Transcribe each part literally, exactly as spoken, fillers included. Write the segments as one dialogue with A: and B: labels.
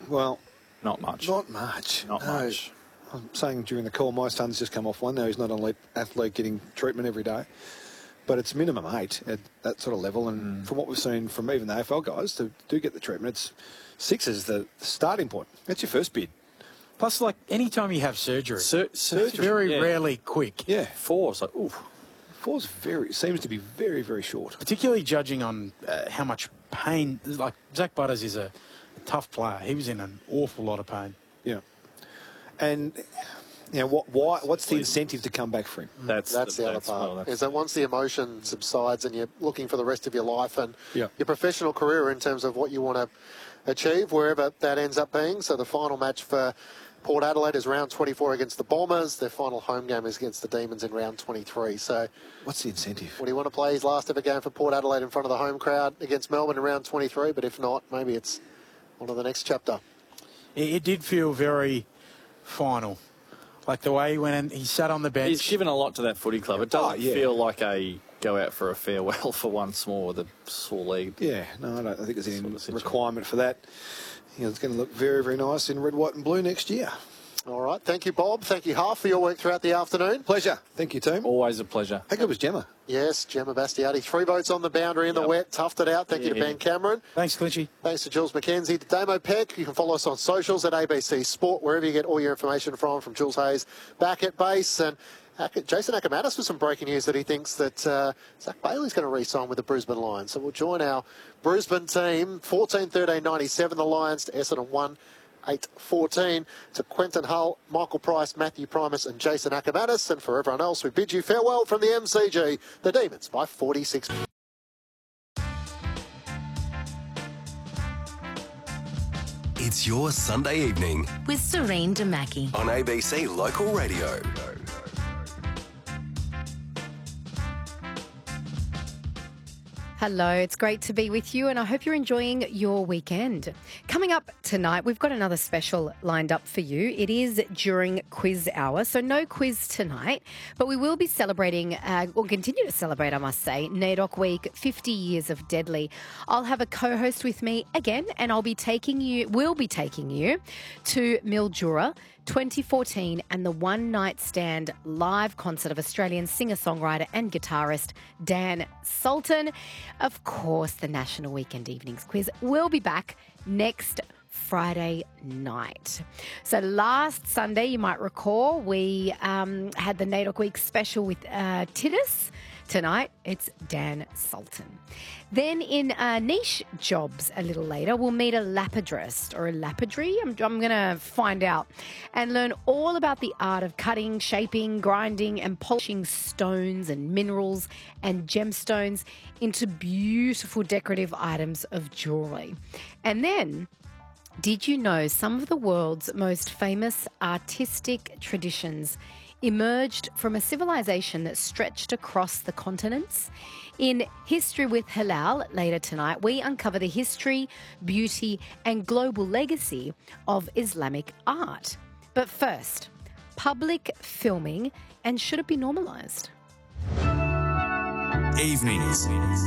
A: Well,
B: not much.
A: Not much.
B: Not
A: no.
B: much.
A: I'm saying during the call, my son's just come off one. Now he's not an elite athlete getting treatment every day. But it's minimum eight at that sort of level. And mm. from what we've seen from even the A F L guys to do get the treatment, it's six is the starting point. That's your first bid.
C: Plus, like, any time you have surgery,
B: Sur- surgery,
C: it's very
B: yeah.
C: rarely quick.
A: Yeah.
B: Four's like, oof.
A: Four's very, seems to be very, very short.
C: Particularly judging on uh, how much pain, like, Zach Butters is a, a tough player. He was in an awful lot of pain.
A: Yeah. And, you know, what, why, what's the incentive to come back for him?
D: That's, that's the, the other part, well, is that once the emotion subsides and you're looking for the rest of your life and
A: yeah.
D: your professional career in terms of what you want to achieve, wherever that ends up being. So the final match for Port Adelaide is round twenty-four against the Bombers. Their final home game is against the Demons in round twenty-three. So
A: what's the incentive?
D: Would he want to play his last ever game for Port Adelaide in front of the home crowd against Melbourne in round twenty-three? But if not, maybe it's on to the next chapter.
C: It, it did feel very final. Like the way he went and he sat on the bench.
B: He's given a lot to that footy club. It doesn't
A: oh, yeah.
B: feel like a go out for a farewell for once more with a sore leg.
A: Yeah, no, I don't I think there's any sort of requirement for that. You know, it's going to look very, very nice in red, white and blue next year.
D: All right. Thank you, Bob. Thank you, Half, for your work throughout the afternoon.
A: Pleasure. Thank you, team.
B: Always a pleasure.
A: How good was Gemma?
D: Yes, Gemma Bastiati. Three votes on the boundary in yep. the wet. Toughed it out. Thank yeah. you to Ben Cameron.
C: Thanks, Clinchy.
D: Thanks to Jules McKenzie. To Damo Peck. You can follow us on socials at A B C Sport, wherever you get all your information from, from Jules Hayes back at base. And Jason Akamatis with some breaking news that he thinks that uh, Zach Bailey's going to re-sign with the Brisbane Lions. So we'll join our Brisbane team, fourteen thirteen ninety-seven, the Lions to Essendon one eight fourteen, to Quentin Hull, Michael Price, Matthew Primus and Jason Akamatis. And for everyone else, we bid you farewell from the M C G, the Demons by forty-six.
E: It's your Sunday evening
F: with Serene Damaki
E: on A B C Local Radio.
G: Hello, it's great to be with you and I hope you're enjoying your weekend. Coming up tonight, we've got another special lined up for you. It is during quiz hour, so no quiz tonight, but we will be celebrating, uh, or continue to celebrate, I must say, NAIDOC Week, fifty years of Deadly. I'll have a co-host with me again and I'll be taking you, we'll be taking you to Mildura twenty fourteen and the One Night Stand live concert of Australian singer-songwriter and guitarist Dan Sultan. Of course, the National Weekend Evenings Quiz will be back next Friday night. So last Sunday, you might recall, we um, had the NAIDOC Week special with uh, Titus. Tonight, it's Dan Sultan. Then in uh, niche jobs a little later, we'll meet a lapidrist or a lapidary. I'm, I'm going to find out and learn all about the art of cutting, shaping, grinding and polishing stones and minerals and gemstones into beautiful decorative items of jewellery. And then, did you know some of the world's most famous artistic traditions emerged from a civilization that stretched across the continents? In History with Halal, later tonight, we uncover the history, beauty and global legacy of Islamic art. But first, public filming, and should it be normalised?
E: Evenings.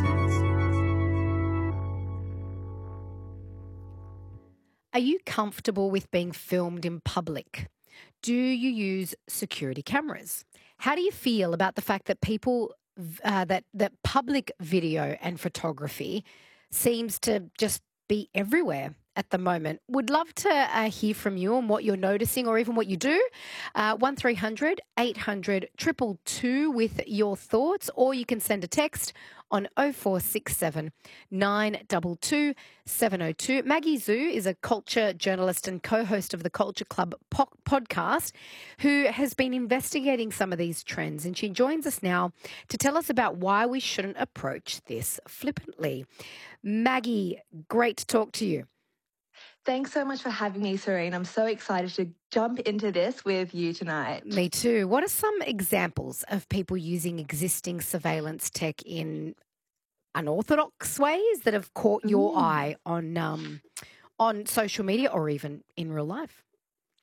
G: Are you comfortable with being filmed in public? Do you use security cameras? How do you feel about the fact that people, uh, that, that public video and photography seems to just be everywhere at the moment? Would love to uh, hear from you on what you're noticing or even what you do. Uh, one three hundred eight hundred two two two with your thoughts, or you can send a text on oh four six seven nine two two seven oh two. Maggie Zhu is a culture journalist and co-host of the Culture Club po- podcast who has been investigating some of these trends, and she joins us now to tell us about why we shouldn't approach this flippantly. Maggie, great to talk to you.
H: Thanks so much for having me, Serene. I'm so excited to jump into this with you tonight.
G: Me too. What are some examples of people using existing surveillance tech in unorthodox ways that have caught your mm. eye on um, on social media or even in real life?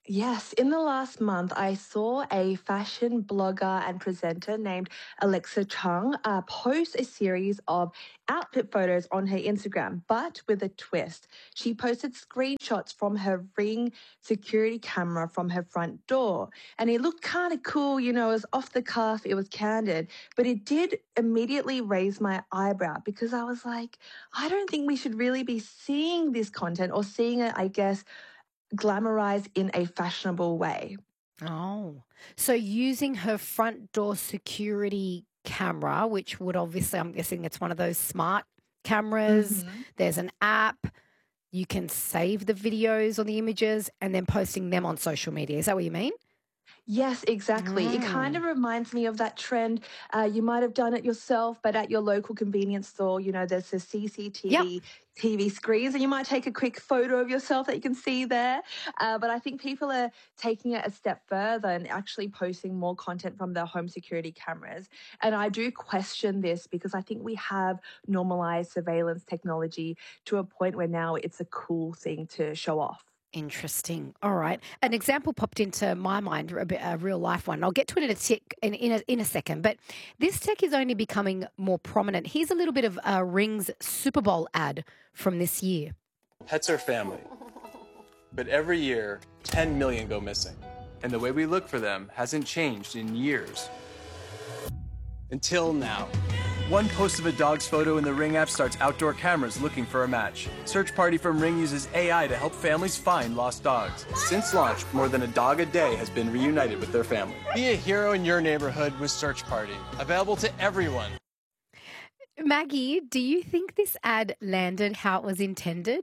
H: Yes, in the last month, I saw a fashion blogger and presenter named Alexa Chung uh, post a series of outfit photos on her Instagram, but with a twist. She posted screenshots from her Ring security camera from her front door, and it looked kind of cool. You know, it was off the cuff, it was candid, but it did immediately raise my eyebrow because I was like, I don't think we should really be seeing this content or seeing it, I guess, glamorized in a fashionable way.
G: Oh, so using her front door security camera, which would obviously, I'm guessing it's one of those smart cameras.
H: Mhm.
G: There's an app. You can save the videos or the images and then posting them on social media. Is that what you mean?
H: Yes, exactly. It kind of reminds me of that trend. Uh, you might have done it yourself, but at your local convenience store, you know, there's a C C T V T V screens, and you might take a quick photo of yourself that you can see there. Uh, but I think people are taking it a step further and actually posting more content from their home security cameras. And I do question this because I think we have normalized surveillance technology to a point where now it's a cool thing to show off.
G: Interesting. All right. An example popped into my mind, a, bit, a real life one. I'll get to it in a, tick, in, in, a, in a second, but this tech is only becoming more prominent. Here's a little bit of uh, Ring's Super Bowl ad from this year.
I: Pets are family, but every year, ten million go missing. And the way we look for them hasn't changed in years. Until now. One post of a dog's photo in the Ring app starts outdoor cameras looking for a match. Search Party from Ring uses A I to help families find lost dogs. Since launch, more than a dog a day has been reunited with their family. Be a hero in your neighborhood with Search Party. Available to everyone.
G: Maggie, do you think this ad landed how it was intended?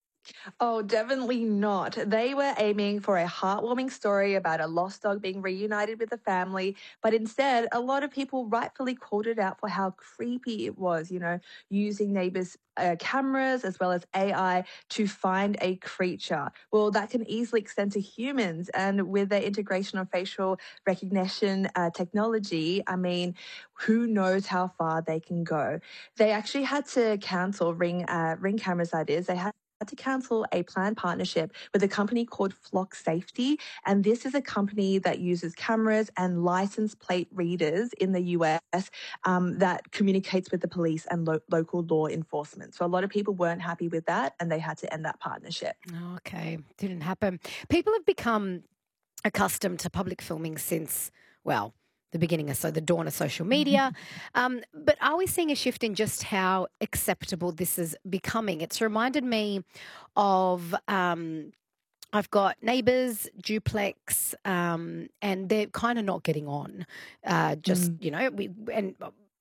H: Oh, definitely not. They were aiming for a heartwarming story about a lost dog being reunited with the family, but instead, a lot of people rightfully called it out for how creepy it was, you know, using neighbors' uh, cameras as well as A I to find a creature. Well, that can easily extend to humans, and with the integration of facial recognition uh, technology, I mean, who knows how far they can go. They actually had to cancel Ring, uh, Ring cameras, that is. They had to cancel a planned partnership with a company called Flock Safety. And this is a company that uses cameras and license plate readers in the U S um, that communicates with the police and lo- local law enforcement. So a lot of people weren't happy with that and they had to end that partnership.
G: Okay, didn't happen. People have become accustomed to public filming since, well, the beginning of so the dawn of social media. Um, but are we seeing a shift in just how acceptable this is becoming? It's reminded me of um, I've got neighbours, duplex, um, and they're kind of not getting on. Uh, just you know, we and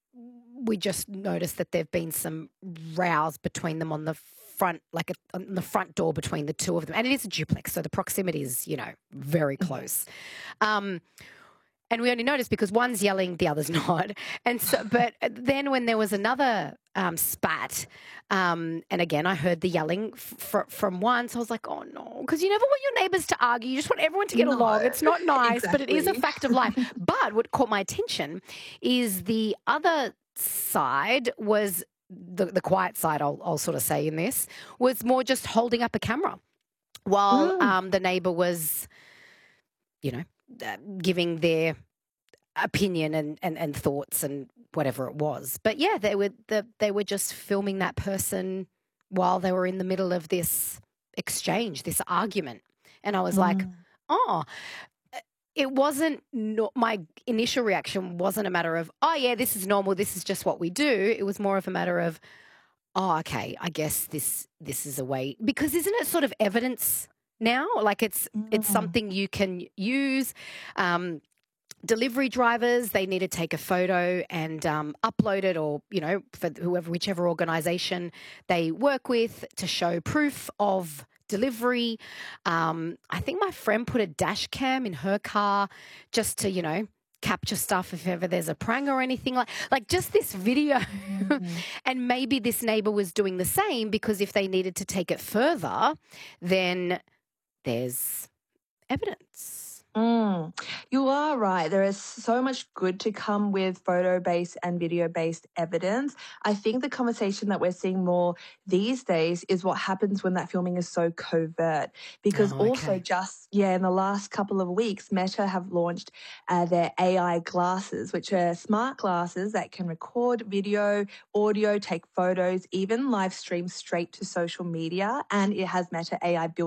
G: we just noticed that there've been some rows between them on the front, like a, on the front door between the two of them, and it is a duplex, so the proximity is you know very close. Um, And we only noticed because one's yelling, the other's not. And so, but then when there was another um, spat, um, and again, I heard the yelling f- f- from one, so I was like, oh no, because you never want your neighbours to argue. You just want everyone to get
H: No,
G: along. It's not nice, but it is a
H: exactly.
G: fact of life. But what caught my attention is the other side was the, the quiet side, I'll, I'll sort of say in this, was more just holding up a camera while
H: Mm.
G: um, the neighbour was, you know, uh, giving their opinion and, and, and thoughts and whatever it was. But yeah, they were the, they were just filming that person while they were in the middle of this exchange, this argument. And I was like, oh, it wasn't, no, my initial reaction wasn't a matter of, oh yeah, this is normal, this is just what we do. It was more of a matter of, oh, okay, I guess this this is a way, because isn't it sort of evidence now? Like it's it's something you can use. Um, delivery drivers, they need to take a photo and um, upload it, or you know, for whoever, whichever organisation they work with, to show proof of delivery. Um, I think my friend put a dash cam in her car just to you know capture stuff if ever there's a prank or anything like like just this video. And maybe this neighbour was doing the same, because if they needed to take it further, then there's evidence.
H: Mm, you are right. There is so much good to come with photo-based and video-based evidence. I think the conversation that we're seeing more these days is what happens when that filming is so covert. Because
G: Oh,
H: also
G: okay.
H: just, yeah, in the last couple of weeks, Meta have launched uh, their A I glasses, which are smart glasses that can record video, audio, take photos, even live stream straight to social media. And it has Meta A I built